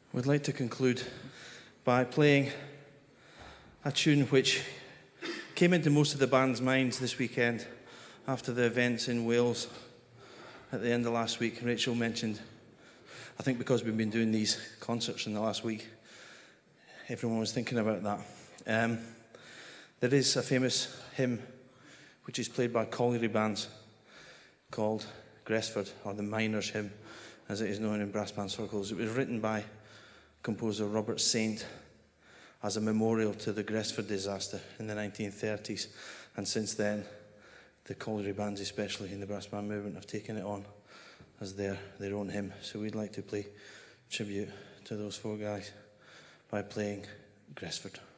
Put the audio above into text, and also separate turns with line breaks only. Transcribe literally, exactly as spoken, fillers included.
We'd like to conclude by playing a tune which came into most of the band's minds this weekend after the events in Wales at the end of last week. Rachel mentioned, I think because we've been doing these concerts in the last week, everyone was thinking about that. Um, there is a famous hymn which is played by colliery bands called Gresford, or the Miners' Hymn, as it is known in brass band circles. It was written by composer Robert Saint as a memorial to the Gresford disaster in the nineteen thirties, and since then the colliery bands, especially in the brass band movement, have taken it on as their, their own hymn. So we'd like to play tribute to those four guys by playing Gresford.